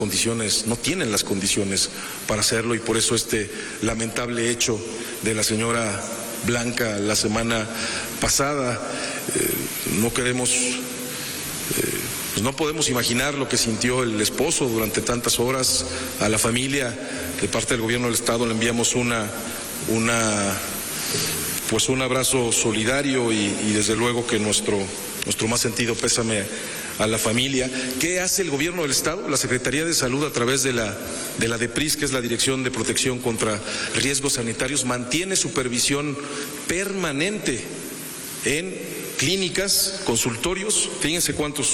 condiciones, no tienen las condiciones para hacerlo, y por eso este lamentable hecho de la señora Blanca la semana pasada. No queremos, pues no podemos imaginar lo que sintió el esposo durante tantas horas. A la familia, de parte del gobierno del Estado, le enviamos un abrazo solidario y desde luego que nuestro más sentido pésame a la familia. ¿Qué hace el gobierno del Estado? La Secretaría de Salud, a través de la DEPRIS, que es la Dirección de Protección contra Riesgos Sanitarios, mantiene supervisión permanente en clínicas, consultorios. Fíjense cuántos: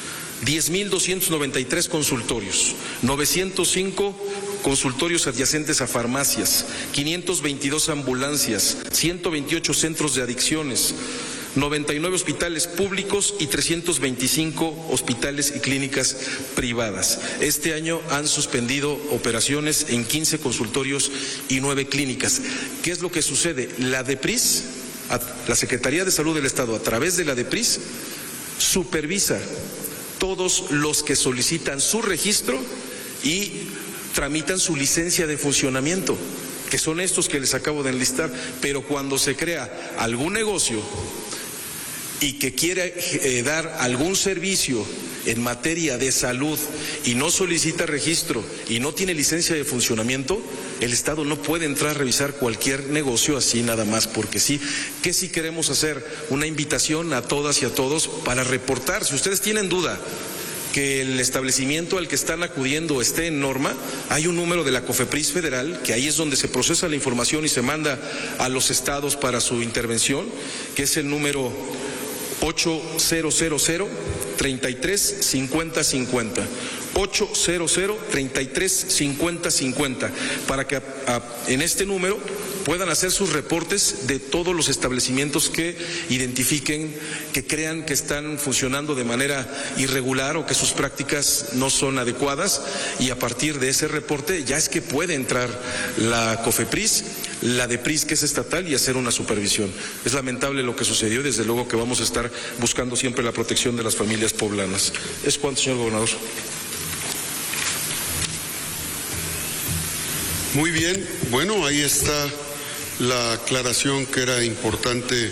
10.293 consultorios, 905 consultorios adyacentes a farmacias, 522 ambulancias, 128 centros de adicciones, 99 hospitales públicos y 325 hospitales y clínicas privadas. Este año han suspendido operaciones en 15 consultorios y 9 clínicas. ¿Qué es lo que sucede? La DEPRIS, la Secretaría de Salud del Estado, a través de la DEPRIS, supervisa todos los que solicitan su registro y tramitan su licencia de funcionamiento, que son estos que les acabo de enlistar. Pero cuando se crea algún negocio y que quiere dar algún servicio en materia de salud y no solicita registro y no tiene licencia de funcionamiento, el Estado no puede entrar a revisar cualquier negocio así nada más porque sí. ¿Qué sí queremos hacer? Una invitación a todas y a todos para reportar. Si ustedes tienen duda que el establecimiento al que están acudiendo esté en norma, hay un número de la COFEPRIS federal, que ahí es donde se procesa la información y se manda a los estados para su intervención, que es el número 800-33-50-50, 800-33-50-50, para que en este número puedan hacer sus reportes de todos los establecimientos que identifiquen, que crean que están funcionando de manera irregular o que sus prácticas no son adecuadas, y a partir de ese reporte ya es que puede entrar la COFEPRIS, la DEPRIS, que es estatal, y hacer una supervisión. Es lamentable lo que sucedió y desde luego que vamos a estar buscando siempre la protección de las familias poblanas. ¿Es cuánto, señor gobernador? Muy bien, bueno, ahí está la aclaración que era importante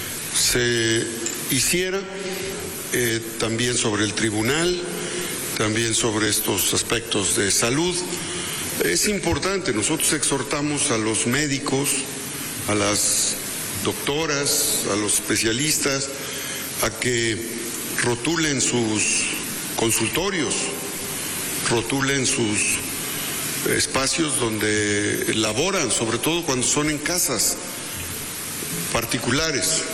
se hiciera, también sobre el tribunal, también sobre estos aspectos de salud. Es importante, nosotros exhortamos a los médicos, a las doctoras, a los especialistas, a que rotulen sus consultorios, rotulen sus espacios donde laboran, sobre todo cuando son en casas particulares.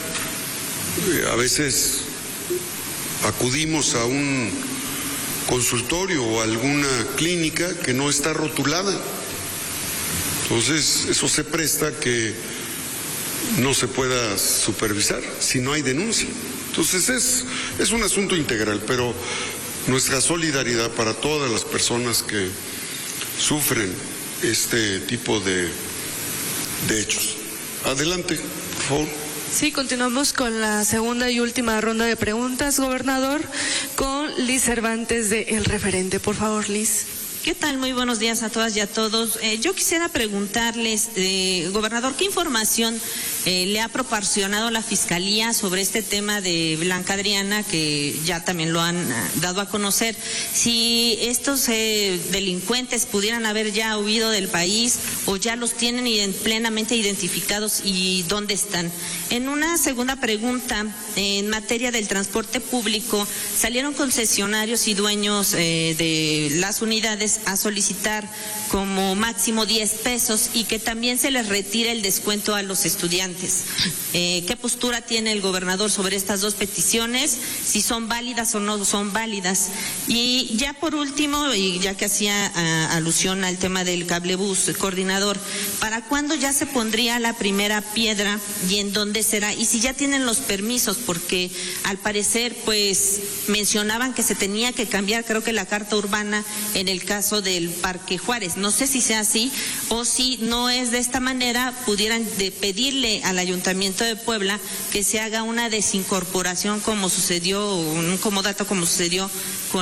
A veces acudimos a un consultorio o alguna clínica que no está rotulada. Entonces, eso se presta a que no se pueda supervisar si no hay denuncia. Entonces, es un asunto integral, pero nuestra solidaridad para todas las personas que sufren este tipo de hechos. Adelante, por favor. Sí, continuamos con la segunda y última ronda de preguntas, gobernador, con Liz Cervantes de El Referente. Por favor, Liz. ¿Qué tal? Muy buenos días a todas y a todos. Yo quisiera preguntarles, gobernador, ¿qué información le ha proporcionado la Fiscalía sobre este tema de Blanca Adriana, que ya también lo han dado a conocer? Si estos delincuentes pudieran haber ya huido del país o ya los tienen plenamente identificados y dónde están. En una segunda pregunta, en materia del transporte público, salieron concesionarios y dueños de las unidades a solicitar como máximo 10 pesos y que también se les retire el descuento a los estudiantes. ¿Qué postura tiene el gobernador sobre estas dos peticiones? Si son válidas o no son válidas. Y ya por último, y ya que hacía alusión al tema del cablebús, coordinador, ¿para cuándo ya se pondría la primera piedra y en dónde será? Y si ya tienen los permisos, porque al parecer pues mencionaban que se tenía que cambiar, creo que la carta urbana en el caso del Parque Juárez. No sé si sea así o si no es de esta manera, pudieran pedirle al Ayuntamiento de Puebla que se haga una desincorporación como sucedió, un comodato como sucedió con